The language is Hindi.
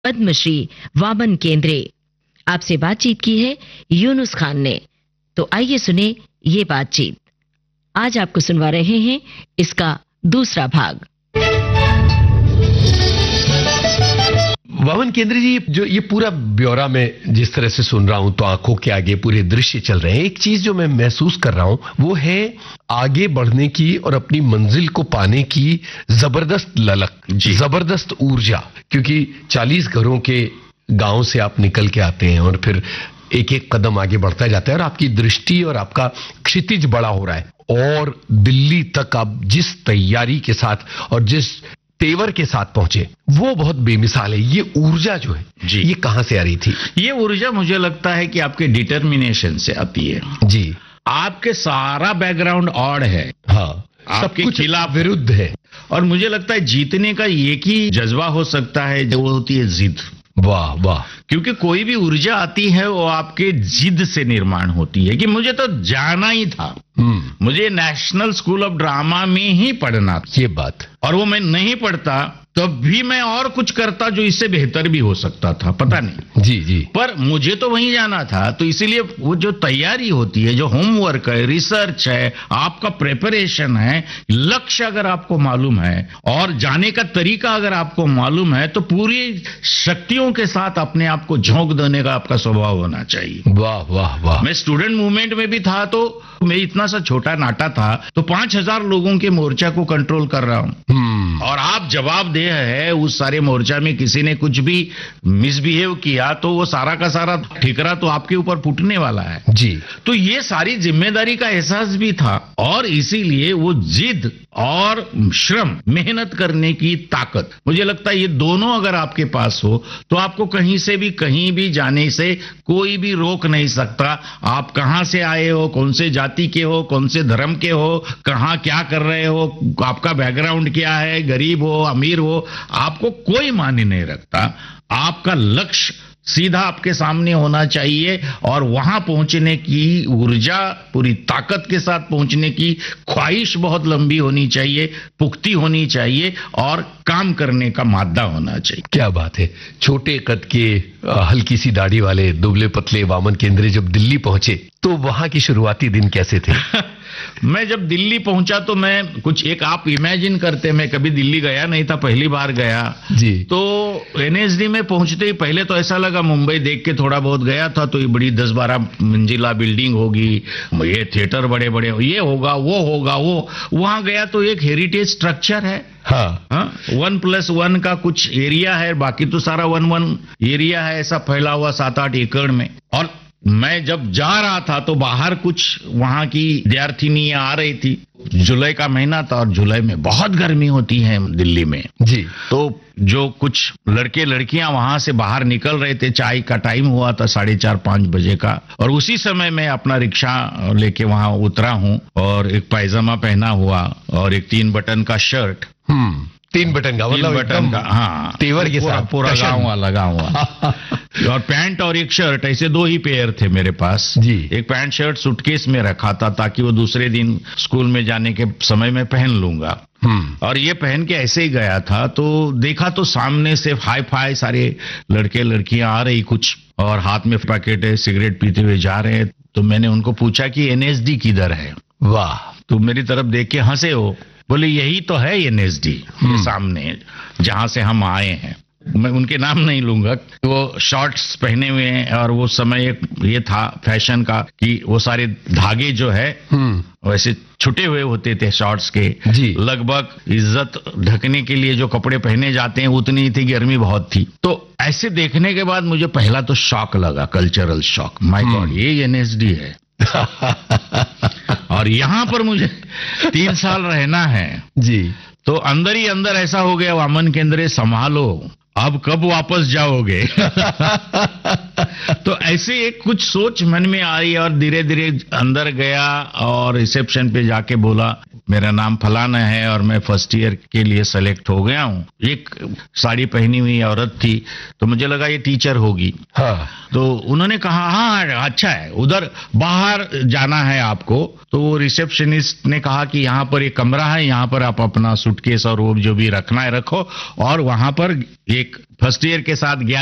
पद्मश्री वामन केंद्रे। आपसे बातचीत की है यूनुस खान ने। तो आइए सुने ये बातचीत। आज आपको सुनवा रहे हैं इसका दूसरा भाग। वामन केंद्रे जी, जो ये पूरा ब्यौरा में जिस तरह से सुन रहा हूं तो आंखों के आगे पूरे दृश्य चल रहे हैं। एक चीज जो मैं महसूस कर रहा हूं वो है आगे बढ़ने की और अपनी मंजिल को पाने की जबरदस्त ललक, जबरदस्त ऊर्जा। क्योंकि 40 घरों के गांव से आप निकल के आते हैं और फिर एक एक कदम आगे बढ़ता जाता है और आपकी दृष्टि और आपका क्षितिज बड़ा हो रहा है और दिल्ली तक आप जिस तैयारी के साथ और जिस तेवर के साथ पहुंचे वो बहुत बेमिसाल है। ये ऊर्जा जो है ये कहां से आ रही थी? ये ऊर्जा मुझे लगता है कि आपके डिटर्मिनेशन से आती है जी। आपके सारा बैकग्राउंड ऑड है, हाँ, आपके खिलाफ विरुद्ध है और मुझे लगता है जीतने का एक ही जज्बा हो सकता है, जो होती है जिद। वाह वाह। क्योंकि कोई भी ऊर्जा आती है वो आपके जिद से निर्माण होती है कि मुझे तो जाना ही था, मुझे नेशनल स्कूल ऑफ ड्रामा में ही पढ़ना था। ये बात, और वो मैं नहीं पढ़ता तब भी मैं और कुछ करता जो इससे बेहतर भी हो सकता था, पता नहीं। जी जी। पर मुझे तो वहीं जाना था, तो इसीलिए वो जो तैयारी होती है, जो होमवर्क है, रिसर्च है, आपका प्रिपरेशन है, लक्ष्य अगर आपको मालूम है और जाने का तरीका अगर आपको मालूम है तो पूरी शक्तियों के साथ अपने आप को झोंक देने का आपका स्वभाव होना चाहिए। वाह वाह वाह। मैं स्टूडेंट मूवमेंट में भी था तो मैं इतना सा छोटा नाटा था तो 5000 लोगों के मोर्चा को कंट्रोल कर रहा हूं और आप जवाबदेह है। उस सारे मोर्चा में किसी ने कुछ भी मिसबिहेव किया तो वो सारा का सारा ठिकरा तो आपके ऊपर फूटने वाला है जी। तो ये सारी जिम्मेदारी का एहसास भी था और इसीलिए वो जिद और श्रम, मेहनत करने की ताकत, मुझे लगता है ये दोनों अगर आपके पास हो तो आपको कहीं से भी कहीं भी जाने से कोई भी रोक नहीं सकता। आप कहां से आए हो, कौन से जाति के हो, कौन से धर्म के हो, कहां क्या कर रहे हो, आपका बैकग्राउंड क्या है, गरीब हो अमीर हो, आपको कोई मायने नहीं रखता। आपका लक्ष्य सीधा आपके सामने होना चाहिए और वहां पहुंचने की ऊर्जा, पूरी ताकत के साथ पहुंचने की ख्वाहिश बहुत लंबी होनी चाहिए, पुख्ती होनी चाहिए और काम करने का मादा होना चाहिए। क्या बात है। छोटे कद के हल्की सी दाढ़ी वाले दुबले पतले वामन केंद्रे जब दिल्ली पहुंचे तो वहां की शुरुआती दिन कैसे थे? मैं जब दिल्ली पहुंचा तो मैं कुछ एक आप इमेजिन करते, मैं कभी दिल्ली गया नहीं था, पहली बार गया जी। तो एनएसडी में पहुंचते ही पहले तो ऐसा लगा, मुंबई देख के थोड़ा बहुत गया था तो ये बड़ी 10-12 मंजिला बिल्डिंग होगी, ये थिएटर बड़े बड़े, ये होगा वो होगा वो। वहां गया तो एक हेरिटेज स्ट्रक्चर है, हाँ, 1+1 का कुछ एरिया है, बाकी तो सारा 1 एरिया है, ऐसा फैला हुआ 7-8 एकड़ में। और मैं जब जा रहा था तो बाहर कुछ वहां की विद्यार्थिनियां आ रही थी, जुलाई का महीना था और जुलाई में बहुत गर्मी होती है दिल्ली में जी। तो जो कुछ लड़के लड़कियां वहां से बाहर निकल रहे थे, चाय का टाइम हुआ था 4:30-5 बजे का, और उसी समय मैं अपना रिक्शा लेके वहां उतरा हूं और एक पैजामा पहना हुआ और एक 3 बटन का शर्ट, 3 बटन का, मतलब 3 बटन का, हाँ, तेवर के साथ पूरा लगा हुआ और पैंट और एक शर्ट, ऐसे 2 ही पेयर थे मेरे पास जी। एक पैंट शर्ट सूटकेस में रखा था ताकि वो दूसरे दिन स्कूल में जाने के समय में पहन लूंगा। और ये पहन के ऐसे ही गया था तो देखा तो सामने से हाई फाई सारे लड़के लड़कियां आ रही कुछ और हाथ में पैकेट है, सिगरेट पीते हुए जा रहे हैं। तो मैंने उनको पूछा कि एनएसडी किधर है? वाह। तो मेरी तरफ देख के हंसे हो, बोले यही तो है एनएसडी, ये सामने जहां से हम आए हैं। मैं उनके नाम नहीं लूंगा। वो शॉर्ट्स पहने हुए हैं और वो समय ये था फैशन का कि वो सारे धागे जो है वैसे छुटे हुए होते थे शॉर्ट्स के जी। लगभग इज्जत ढकने के लिए जो कपड़े पहने जाते हैं उतनी ही थी, गर्मी बहुत थी। तो ऐसे देखने के बाद मुझे पहला तो शॉक लगा, कल्चरल शॉक, माय गॉड ये एनएसडी है और यहाँ पर मुझे 3 साल रहना है जी। तो अंदर ही अंदर ऐसा हो गया, वामन केंद्रे संभालो, अब कब वापस जाओगे? तो ऐसे एक कुछ सोच मन में आई और धीरे धीरे अंदर गया और रिसेप्शन पे जाके बोला मेरा नाम फलाना है और मैं फर्स्ट ईयर के लिए सेलेक्ट हो गया हूँ। एक साड़ी पहनी हुई औरत थी तो मुझे लगा ये टीचर होगी। हाँ। तो उन्होंने कहा हाँ अच्छा है, उधर बाहर जाना है आपको। तो वो रिसेप्शनिस्ट ने कहा कि यहाँ पर एक कमरा है, यहाँ पर आप अपना सूटकेस और वो जो भी रखना है रखो और वहां पर एक फर्स्ट ईयर के साथ